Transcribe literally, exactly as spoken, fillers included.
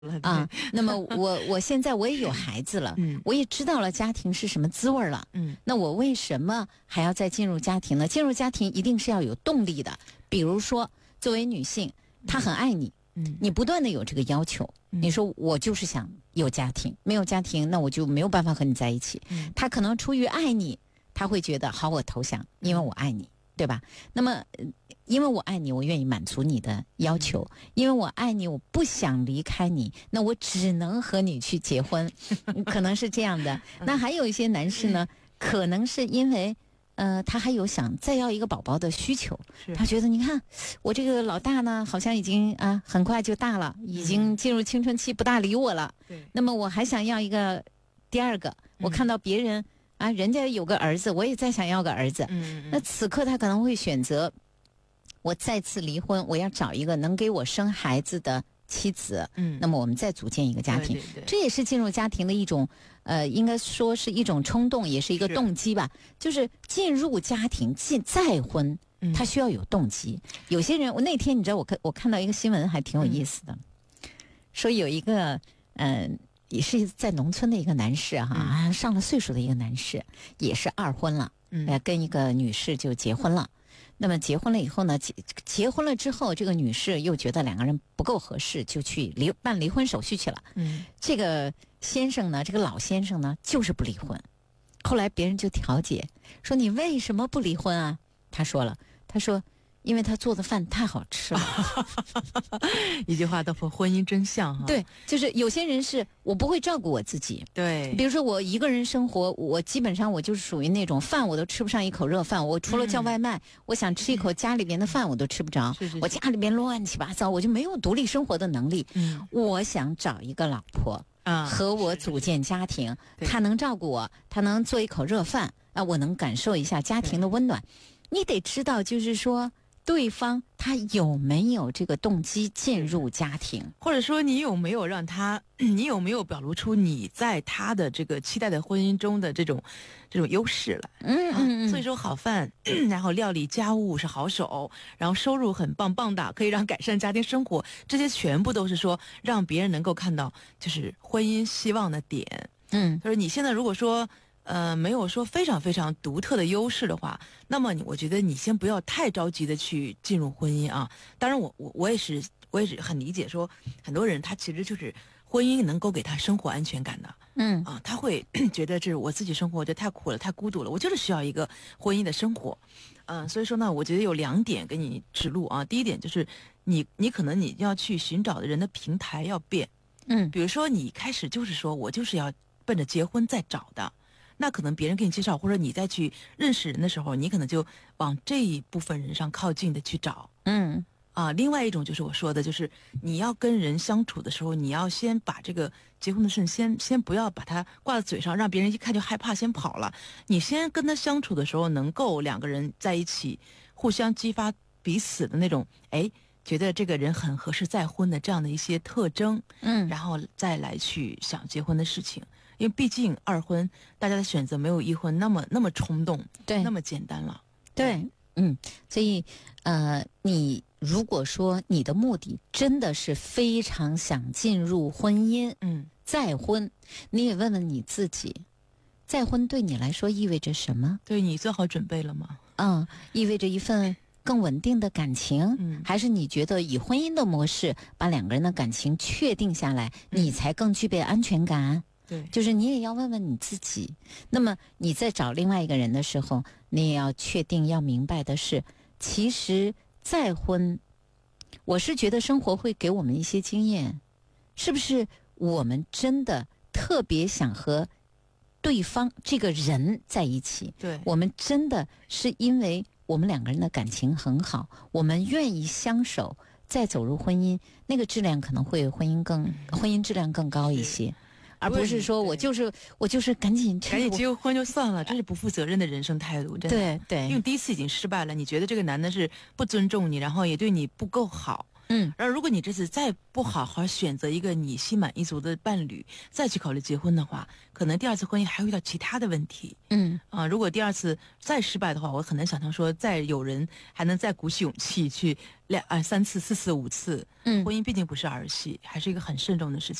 啊，那么我我现在我也有孩子了， 嗯， 我也知道了家庭是什么滋味了， 嗯， 那我为什么还要再进入家庭呢？进入家庭一定是要有动力的，比如说作为女性，她很爱你， 嗯， 你不断的有这个要求， 嗯你说我就是想有家庭，没有家庭那我就没有办法和你在一起， 嗯她可能出于爱你，她会觉得好我投降，因为我爱你，对吧？那么呃因为我爱你，我愿意满足你的要求，因为我爱你，我不想离开你，那我只能和你去结婚，可能是这样的。那还有一些男士呢，可能是因为呃，他还有想再要一个宝宝的需求， 是他觉得你看我这个老大呢，好像已经啊很快就大了，已经进入青春期，不大理我了。 对， 那么我还想要一个第二个，我看到别人啊，人家有个儿子，我也再想要个儿子。 嗯那此刻他可能会选择，我再次离婚，我要找一个能给我生孩子的妻子。 嗯， 那么我们再组建一个家庭， 对对对这也是进入家庭的一种，呃，应该说是一种冲动，也是一个是动机吧。就是进入家庭，进再婚， 嗯他需要有动机。有些人，我那天你知道，我看我看到一个新闻，还挺有意思的，说有一个，嗯、也是在农村的一个男士哈、啊，上了岁数的一个男士，也是二婚了， 嗯呃，跟一个女士就结婚了。那么结婚了以后呢，结结婚了之后，这个女士又觉得两个人不够合适，就去离办离婚手续去了。 嗯这个先生呢，这个老先生呢，就是不离婚。后来别人就调解，说你为什么不离婚啊？他说了，他说因为他做的饭太好吃了。 一句话道破婚姻真相哈。 对，就是有些人是我不会照顾我自己。 对比如说我一个人生活，我基本上我就是属于那种饭我都吃不上一口热饭，我除了叫外卖，我想吃一口家里边的饭我都吃不着。 是是是我家里边乱七八糟，我就没有独立生活的能力。 嗯我想找一个老婆啊和我组建家庭， 对她能照顾我，她能做一口热饭啊，我能感受一下家庭的温暖。你得知道，就是说对方他有没有这个动机进入家庭。 或者说你有没有让他，你有没有表露出你在他的这个期待的婚姻中的这种这种优势来？ 嗯嗯嗯， 所以说好饭，然后料理家务是好手，然后收入很棒棒的，可以让改善家庭生活，这些全部都是说让别人能够看到就是婚姻希望的点。 嗯就是你现在如果说呃没有说非常非常独特的优势的话，那么你我觉得你先不要太着急的去进入婚姻啊。当然我我我也是我也是很理解说很多人他其实就是婚姻能够给他生活安全感的。 嗯啊，他会觉得这是我自己生活，我觉得太苦了，太孤独了，我就是需要一个婚姻的生活。嗯、所以说呢，我觉得有两点给你指路啊。第一点就是你你可能你要去寻找的人的平台要变， 嗯比如说你开始就是说我就是要奔着结婚再找的，那可能别人给你介绍，或者你再去认识人的时候，你可能就往这一部分人上靠近的去找。 嗯啊，另外一种就是我说的，就是你要跟人相处的时候，你要先把这个结婚的事先先不要把它挂在嘴上，让别人一看就害怕，先跑了。你先跟他相处的时候，能够两个人在一起，互相激发彼此的那种，哎，觉得这个人很合适再婚的这样的一些特征， 嗯然后再来去想结婚的事情。因为毕竟二婚，大家的选择没有一婚那么那么冲动， 对那么简单了。 对，嗯，所以呃，你如果说你的目的真的是非常想进入婚姻， 嗯， 再婚，你也问问你自己，再婚对你来说意味着什么？ 对你做好准备了吗？ 嗯，意味着一份更稳定的感情， 嗯还是你觉得以婚姻的模式把两个人的感情确定下来， 嗯你才更具备安全感？ 对， 就是你也要问问你自己。那么你在找另外一个人的时候，你也要确定要明白的是，其实再婚，我是觉得生活会给我们一些经验，是不是我们真的特别想和对方这个人在一起？ 对， 我们真的是因为我们两个人的感情很好，我们愿意相守，再走入婚姻，那个质量可能会婚姻更婚姻质量更高一些。而不是说我就是我就是赶紧赶紧结个婚就算了，这是不负责任的人生态度，真的。 对对， 因为第一次已经失败了，你觉得这个男的是不尊重你，然后也对你不够好， 嗯然后，如果你这次再不好好选择一个你心满意足的伴侣，再去考虑结婚的话，可能第二次婚姻还会遇到其他的问题。 嗯啊、如果第二次再失败的话，我很难想象说再有人还能再鼓起勇气去两啊三次、四次、五次。 嗯婚姻毕竟不是儿戏，还是一个很慎重的事情。